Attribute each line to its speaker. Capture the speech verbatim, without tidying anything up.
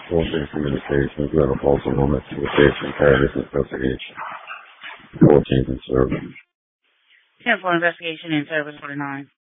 Speaker 1: Four-Six Communications. We have a false alarm to a station Paris investigation. fourteenth and service.
Speaker 2: ten for investigation in service forty-nine.